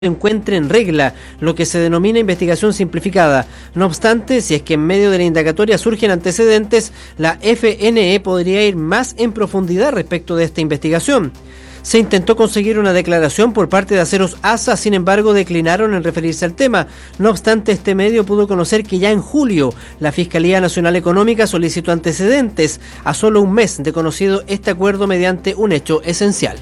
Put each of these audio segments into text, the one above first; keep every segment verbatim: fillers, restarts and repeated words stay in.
encuentre en regla, lo que se denomina investigación simplificada. No obstante, si es que en medio de la indagatoria surgen antecedentes, la F N E podría ir más en profundidad respecto de esta investigación. Se intentó conseguir una declaración por parte de Aceros Asa, sin embargo declinaron en referirse al tema. No obstante, este medio pudo conocer que ya en julio la Fiscalía Nacional Económica solicitó antecedentes, a solo un mes de conocido este acuerdo mediante un hecho esencial.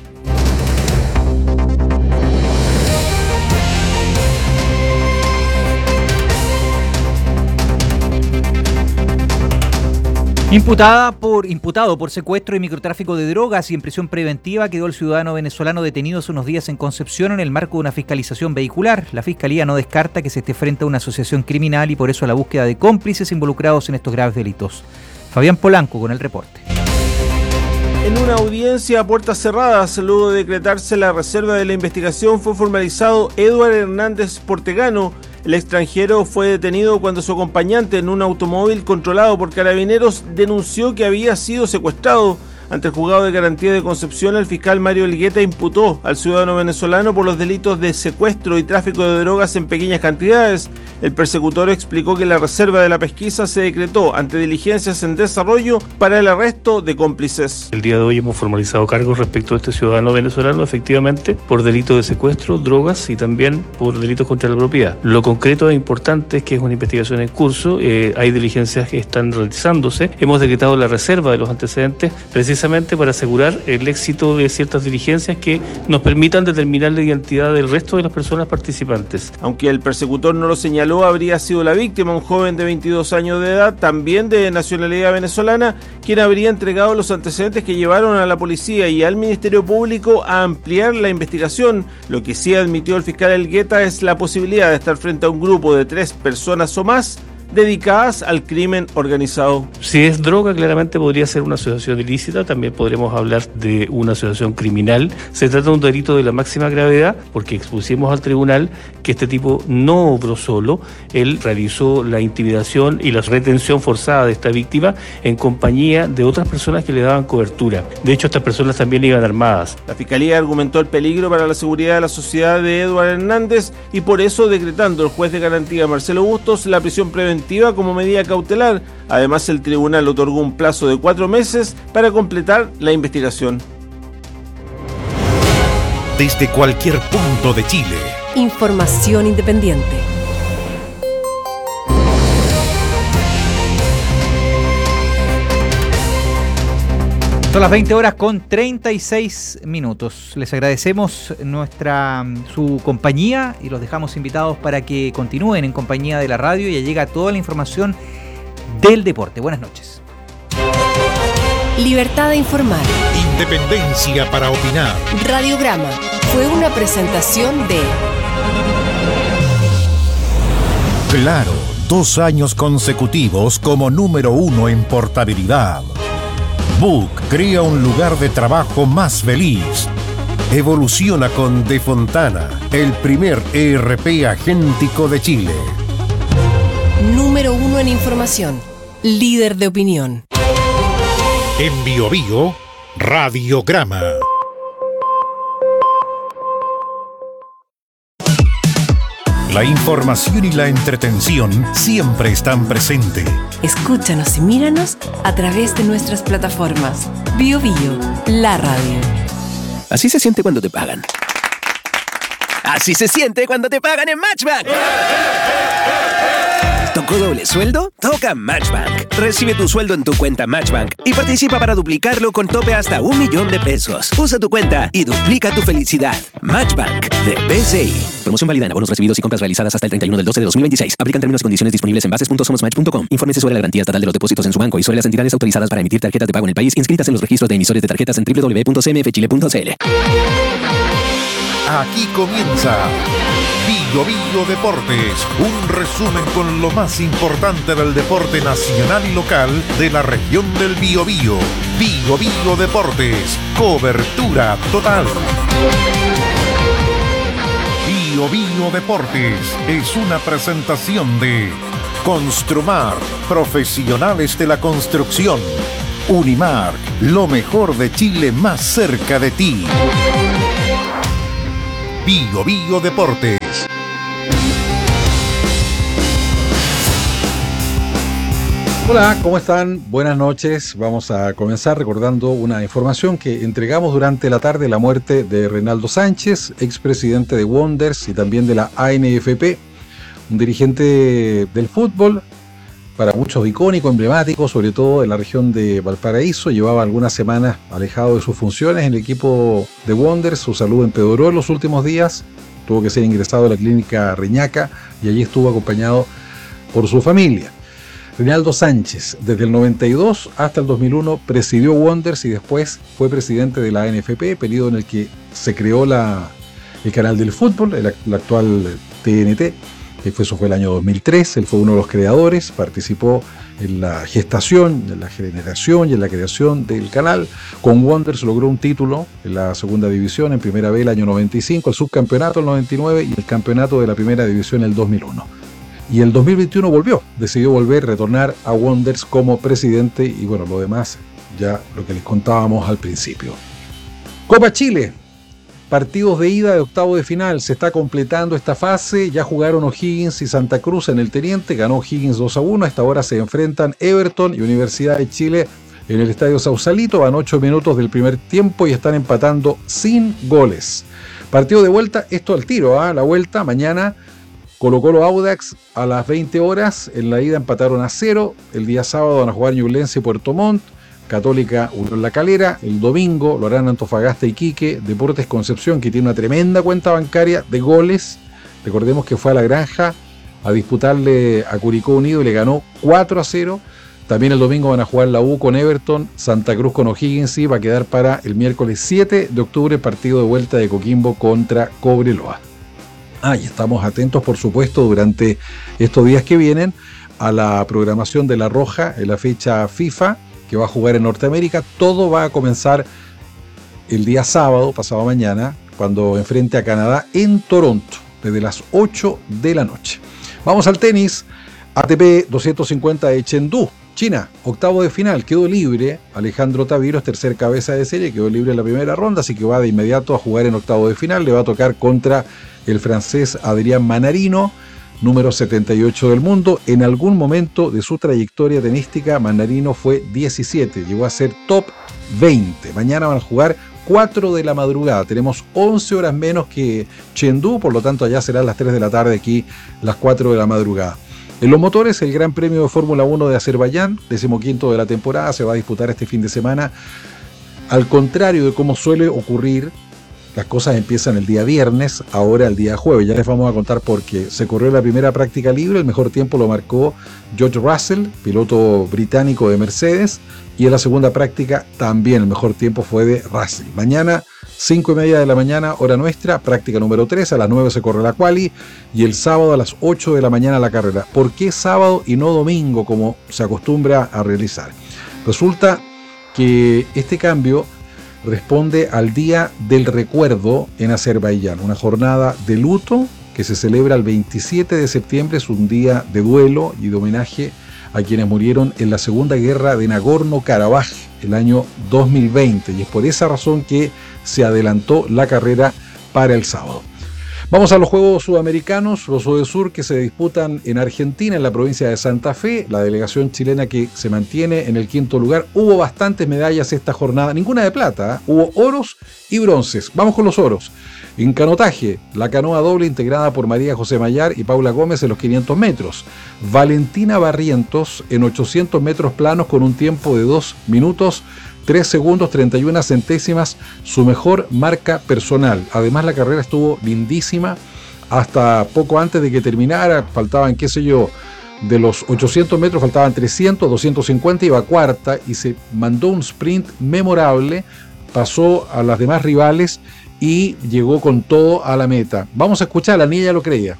Imputada por, imputado por secuestro y microtráfico de drogas y en prisión preventiva quedó el ciudadano venezolano detenido hace unos días en Concepción en el marco de una fiscalización vehicular. La Fiscalía no descarta que se esté frente a una asociación criminal y por eso la búsqueda de cómplices involucrados en estos graves delitos. Fabián Polanco con el reporte. En una audiencia a puertas cerradas, luego de decretarse la reserva de la investigación, fue formalizado Eduardo Hernández Portegano. El extranjero fue detenido cuando su acompañante en un automóvil controlado por carabineros denunció que había sido secuestrado. Ante el juzgado de garantía de Concepción, el fiscal Mario Elgueta imputó al ciudadano venezolano por los delitos de secuestro y tráfico de drogas en pequeñas cantidades. El persecutor explicó que la reserva de la pesquisa se decretó ante diligencias en desarrollo para el arresto de cómplices. El día de hoy hemos formalizado cargos respecto a este ciudadano venezolano, efectivamente, por delitos de secuestro, drogas y también por delitos contra la propiedad. Lo concreto e importante es que es una investigación en curso, eh, hay diligencias que están realizándose. Hemos decretado la reserva de los antecedentes precisamente para asegurar el éxito de ciertas diligencias que nos permitan determinar la identidad del resto de las personas participantes. Aunque el persecutor no lo señaló, habría sido la víctima, un joven de veintidós años de edad, también de nacionalidad venezolana, quien habría entregado los antecedentes que llevaron a la policía y al Ministerio Público a ampliar la investigación. Lo que sí admitió el fiscal Elgueta es la posibilidad de estar frente a un grupo de tres personas o más dedicadas al crimen organizado. Si es droga, claramente podría ser una asociación ilícita, también podremos hablar de una asociación criminal. Se trata de un delito de la máxima gravedad porque expusimos al tribunal que este tipo no obró solo, él realizó la intimidación y la retención forzada de esta víctima en compañía de otras personas que le daban cobertura. De hecho, estas personas también iban armadas. La Fiscalía argumentó el peligro para la seguridad de la sociedad de Eduardo Hernández y por eso decretando el juez de garantía Marcelo Bustos la prisión preventiva como medida cautelar. Además, el tribunal otorgó un plazo de cuatro meses para completar la investigación. Desde cualquier punto de Chile. Información independiente. Son las veinte horas con treinta y seis minutos. Les agradecemos nuestra su compañía y los dejamos invitados para que continúen en compañía de la radio. Ya llega toda la información del deporte. Buenas noches. Libertad de informar. Independencia para opinar. Radiograma fue una presentación de Claro, dos años consecutivos como número uno en portabilidad. Book crea un lugar de trabajo más feliz. Evoluciona con De Fontana, el primer E R P agéntico de Chile. Número uno en información, líder de opinión. En Bio Bio, Radiograma. La información y la entretención siempre están presentes. Escúchanos y míranos a través de nuestras plataformas. Bio Bio, la radio. Así se siente cuando te pagan. Así se siente cuando te pagan en Matchbank. ¿Tocó doble sueldo? Toca Matchbank. Recibe tu sueldo en tu cuenta Matchbank y participa para duplicarlo con tope hasta un millón de pesos. Usa tu cuenta y duplica tu felicidad. Matchbank de B C I. Promoción válida en abonos recibidos y compras realizadas hasta el treinta y uno del doce de dos mil veintiséis. Aplican términos y condiciones disponibles en bases punto somos match punto com. Infórmese sobre la garantía estatal de los depósitos en su banco y sobre las entidades autorizadas para emitir tarjetas de pago en el país inscritas en los registros de emisores de tarjetas en doble u doble u doble u punto c m f chile punto c l. Aquí comienza Bio Bio Deportes, un resumen con lo más importante del deporte nacional y local de la región del Biobío. Bio Bio Deportes, cobertura total. Bio Bio Deportes es una presentación de Construmar, profesionales de la construcción. Unimark, lo mejor de Chile más cerca de ti. Bio Bio Deportes. Hola, ¿cómo están? Buenas noches. Vamos a comenzar recordando una información que entregamos durante la tarde: la muerte de Reinaldo Sánchez, expresidente de Wanderers y también de la A N F P, un dirigente del fútbol, para muchos icónico, emblemático, sobre todo en la región de Valparaíso. Llevaba algunas semanas alejado de sus funciones en el equipo de Wanderers. Su salud empeoró en los últimos días, tuvo que ser ingresado a la clínica Reñaca y allí estuvo acompañado por su familia. Reinaldo Sánchez, desde el noventa y dos hasta el dos mil uno, presidió Wanderers y después fue presidente de la A N F P, periodo en el que se creó la, el canal del fútbol, el, el actual T N T. Eso fue el año dos mil tres, él fue uno de los creadores, participó en la gestación, en la generación y en la creación del canal. Con Wanderers logró un título en la segunda división, en primera B el año noventa y cinco, el subcampeonato el noventa y nueve y el campeonato de la primera división el dos mil uno. Y el dos mil veintiuno volvió, decidió volver, retornar a Wanderers como presidente y bueno, lo demás ya lo que les contábamos al principio. Copa Chile, partidos de ida de octavo de final, se está completando esta fase, ya jugaron O'Higgins y Santa Cruz en el Teniente, ganó O'Higgins dos a uno, a esta hora se enfrentan Everton y Universidad de Chile en el Estadio Sausalito, van ocho minutos del primer tiempo y están empatando sin goles. Partido de vuelta, esto al tiro, ¿eh? La vuelta mañana. Colo-Colo Audax a las veinte horas, en la ida empataron a cero, el día sábado van a jugar Ñublense y Puerto Montt, Católica Unión La Calera, el domingo lo harán Antofagasta y Iquique, Deportes Concepción, que tiene una tremenda cuenta bancaria de goles, recordemos que fue a La Granja a disputarle a Curicó Unido y le ganó cuatro a cero, también el domingo van a jugar la U con Everton, Santa Cruz con O'Higgins y va a quedar para el miércoles siete de octubre partido de vuelta de Coquimbo contra Cobreloa. Ah, y estamos atentos, por supuesto, durante estos días que vienen a la programación de La Roja en la fecha FIFA que va a jugar en Norteamérica. Todo va a comenzar el día sábado, pasado mañana, cuando enfrente a Canadá en Toronto, desde las ocho de la noche. Vamos al tenis. A T P doscientos cincuenta de Chengdu, China, octavo de final, quedó libre. Alejandro Taviros, tercer cabeza de serie, quedó libre en la primera ronda, así que va de inmediato a jugar en octavo de final. Le va a tocar contra el francés Adrián Manarino, número setenta y ocho del mundo. En algún momento de su trayectoria tenística, Manarino fue diecisiete, llegó a ser top veinte. Mañana van a jugar cuatro de la madrugada, tenemos once horas menos que Chengdu, por lo tanto allá serán las tres de la tarde, aquí las cuatro de la madrugada. En los motores, el Gran Premio de Fórmula uno de Azerbaiyán, decimoquinto de la temporada, se va a disputar este fin de semana. Al contrario de cómo suele ocurrir, las cosas empiezan el día viernes, ahora el día jueves. Ya les vamos a contar por qué. Se corrió la primera práctica libre, el mejor tiempo lo marcó George Russell, piloto británico de Mercedes, y en la segunda práctica también el mejor tiempo fue de Russell. Mañana, cinco y media de la mañana, hora nuestra, práctica número tres, a las nueve se corre la quali, y el sábado a las ocho de la mañana la carrera. ¿Por qué sábado y no domingo, como se acostumbra a realizar? Resulta que este cambio responde al Día del Recuerdo en Azerbaiyán, una jornada de luto que se celebra el veintisiete de septiembre, es un día de duelo y de homenaje a quienes murieron en la Segunda Guerra de Nagorno-Karabaj el año dos mil veinte, y es por esa razón que se adelantó la carrera para el sábado. Vamos a los Juegos Sudamericanos, los UDESUR, que se disputan en Argentina, en la provincia de Santa Fe, la delegación chilena que se mantiene en el quinto lugar. Hubo bastantes medallas esta jornada, ninguna de plata, ¿eh? Hubo oros y bronces. Vamos con los oros. En canotaje, la canoa doble integrada por María José Mayar y Paula Gómez en los quinientos metros. Valentina Barrientos en ochocientos metros planos con un tiempo de dos minutos, tres segundos, treinta y una centésimas, su mejor marca personal. Además, la carrera estuvo lindísima hasta poco antes de que terminara. Faltaban, qué sé yo, de los ochocientos metros faltaban trescientos, doscientos cincuenta, iba cuarta y se mandó un sprint memorable, pasó a las demás rivales y llegó con todo a la meta. Vamos a escuchar, la niña lo creía.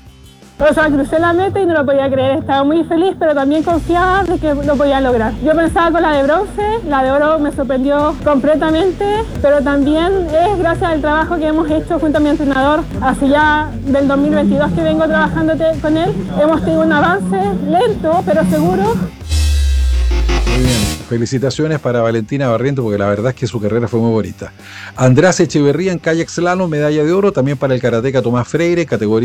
O sea, crucé la meta y no lo podía creer, estaba muy feliz, pero también confiada de que lo podía lograr. Yo pensaba con la de bronce, la de oro me sorprendió completamente, pero también es gracias al trabajo que hemos hecho junto a mi entrenador, hace ya del dos mil veintidós que vengo trabajando con él. Hemos tenido un avance lento, pero seguro. Muy bien. Felicitaciones para Valentina Barriento, porque la verdad es que su carrera fue muy bonita. András Echeverría en kayak slalom, medalla de oro. También para el karateca Tomás Freire, categoría